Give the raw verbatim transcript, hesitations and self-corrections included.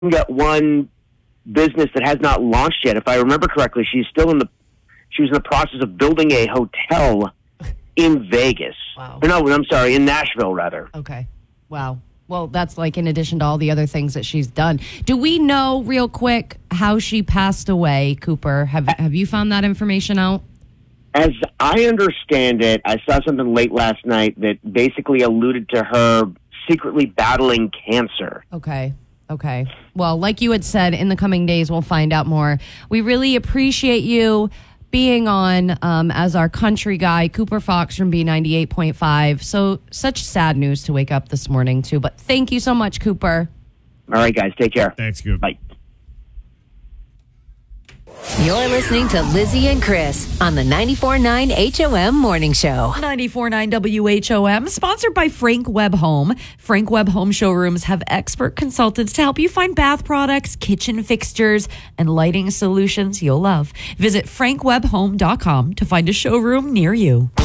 got one business that has not launched yet. If I remember correctly, she's still in the she was in the process of building a hotel in Vegas. Wow. Or no, I'm sorry, in Nashville rather. Okay. Wow. Well, that's like in addition to all the other things that she's done. Do we know real quick how she passed away, Cooper? Have have you found that information out? As I understand it, I saw something late last night that basically alluded to her secretly battling cancer. Okay. Okay. Well, like you had said, in the coming days, we'll find out more. We really appreciate you being on um, as our country guy, Cooper Fox from B ninety-eight point five. So such sad news to wake up this morning to. But thank you so much, Cooper. All right, guys. Take care. Thanks, Cooper. Bye. You're listening to Lizzie and Chris on the ninety-four point nine H O M Morning Show. ninety-four point nine W H O M, sponsored by Frank Webb Home. Frank Webb Home showrooms have expert consultants to help you find bath products, kitchen fixtures, and lighting solutions you'll love. Visit frank webb home dot com to find a showroom near you.